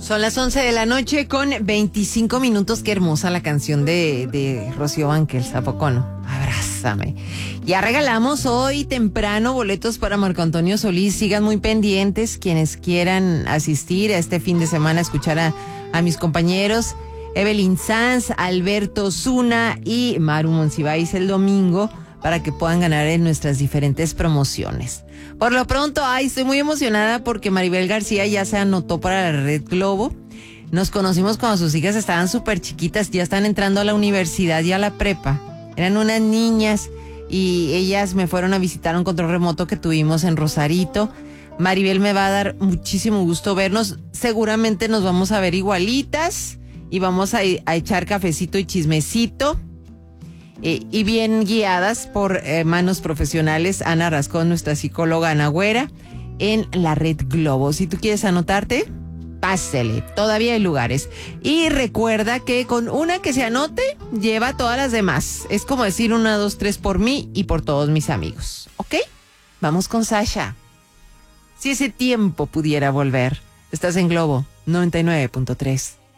Son las 11 de la noche con 25 minutos. Qué hermosa la canción de Rocío Banquels, ¿a poco no? Abrázame. Ya regalamos hoy temprano boletos para Marco Antonio Solís. Sigan muy pendientes quienes quieran asistir a este fin de semana a escuchar a mis compañeros Evelyn Sanz, Alberto Zuna y Maru Monsiváis el domingo para que puedan ganar en nuestras diferentes promociones. Por lo pronto, estoy muy emocionada porque Maribel García ya se anotó para la Red Globo. Nos conocimos cuando sus hijas estaban súper chiquitas, ya están entrando a la universidad y a la prepa. Eran unas niñas y ellas me fueron a visitar a un control remoto que tuvimos en Rosarito. Maribel, me va a dar muchísimo gusto vernos. Seguramente nos vamos a ver igualitas y vamos a echar cafecito y chismecito. Y bien guiadas por manos profesionales, Ana Rascón, nuestra psicóloga Ana Güera, en la Red Globo. Si tú quieres anotarte, pásele, todavía hay lugares. Y recuerda que con una que se anote, lleva todas las demás. Es como decir 1, 2, 3 por mí y por todos mis amigos. ¿Ok? Vamos con Sasha. Si ese tiempo pudiera volver. Estás en Globo 99.3.